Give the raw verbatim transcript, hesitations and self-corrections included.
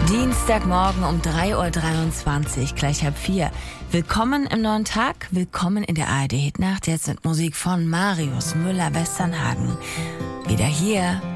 Dienstagmorgen um drei Uhr dreiundzwanzig, gleich halb vier. Willkommen im neuen Tag, willkommen in der A R D Hitnacht. Jetzt mit Musik von Marius Müller-Westernhagen. Wieder hier